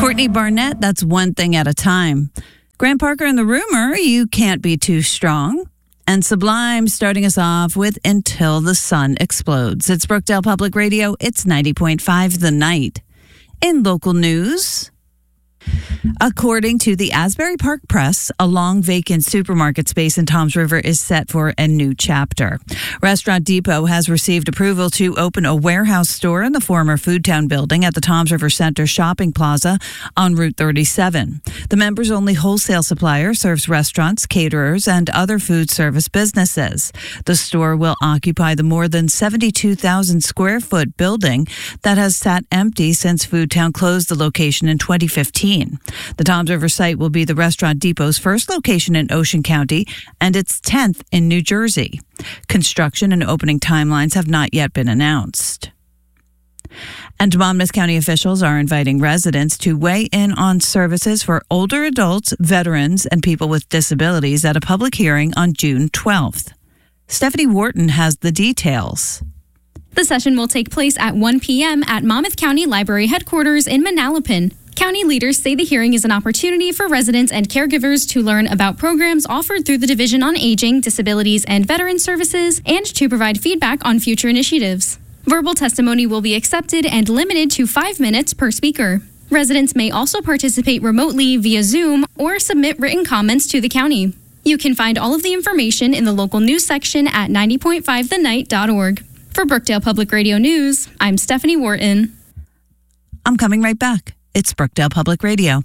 Courtney Barnett, that's one thing at a time. Grant Parker and the Rumor, You Can't Be Too Strong. And Sublime starting us off with Until the Sun Explodes. It's Brookdale Public Radio. It's 90.5 The Night. In local news, according to the Asbury Park Press, a long vacant supermarket space in Toms River is set for a new chapter. Restaurant Depot has received approval to open a warehouse store in the former Foodtown building at the Toms River Center Shopping Plaza on Route 37. The members-only wholesale supplier serves restaurants, caterers, and other food service businesses. The store will occupy the more than 72,000 square foot building that has sat empty since Foodtown closed the location in 2015. The Toms River site will be the Restaurant Depot's first location in Ocean County and its 10th in New Jersey. Construction and opening timelines have not yet been announced. And Monmouth County officials are inviting residents to weigh in on services for older adults, veterans, and people with disabilities at a public hearing on June 12th. Stephanie Wharton has the details. The session will take place at 1 p.m. at Monmouth County Library headquarters in Manalapan. County leaders say the hearing is an opportunity for residents and caregivers to learn about programs offered through the Division on Aging, Disabilities, and Veteran Services, and to provide feedback on future initiatives. Verbal testimony will be accepted and limited to 5 minutes per speaker. Residents may also participate remotely via Zoom or submit written comments to the county. You can find all of the information in the local news section at 90.5thenight.org. For Brookdale Public Radio News, I'm Stephanie Wharton. I'm coming right back. It's Brookdale Public Radio.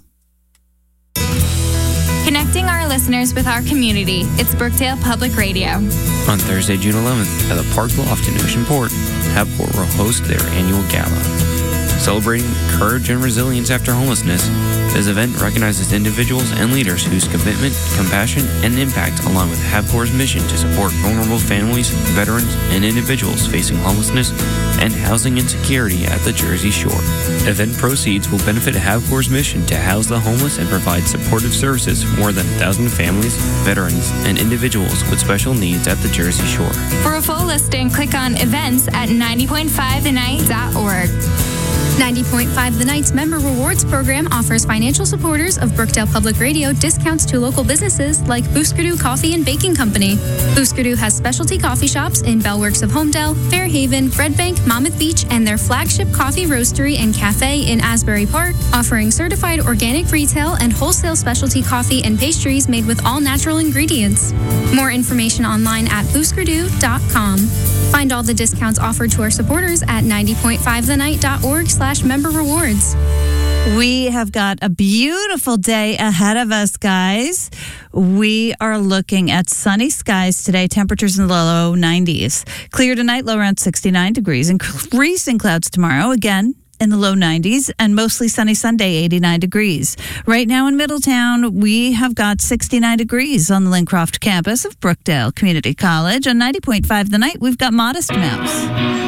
Connecting our listeners with our community, it's Brookdale Public Radio. On Thursday, June 11th, at the Park Loft in Oceanport, Habport will host their annual gala. Celebrating courage and resilience after homelessness, this event recognizes individuals and leaders whose commitment, compassion, and impact align with Habport's mission to support vulnerable families, veterans, and individuals facing homelessness and housing insecurity at the Jersey Shore. Event proceeds will benefit Habport's mission to house the homeless and provide supportive services for more than 1,000 families, veterans, and individuals with special needs at the Jersey Shore. For a full listing, click on events at 90.5thenight.org. 90.5 The Night's Member Rewards Program offers financial supporters of Brookdale Public Radio discounts to local businesses like Booskerdoo Coffee and Baking Company. Booskerdoo has specialty coffee shops in Bellworks of Homedale, Fairhaven, Red Bank, Monmouth Beach, and their flagship coffee roastery and cafe in Asbury Park, offering certified organic retail and wholesale specialty coffee and pastries made with all natural ingredients. More information online at booskerdoo.com. Find all the discounts offered to our supporters at 90.5thenight.org/member rewards. We have got a beautiful day ahead of us, guys. We are looking at sunny skies today, temperatures in the low 90s. Clear tonight, low around 69 degrees. Increasing clouds tomorrow, again in the low 90s, and mostly sunny Sunday, 89 degrees. Right now in Middletown, we have got 69 degrees on the Lincroft campus of Brookdale Community College. On 90.5 The Night, we've got Modest Mouse.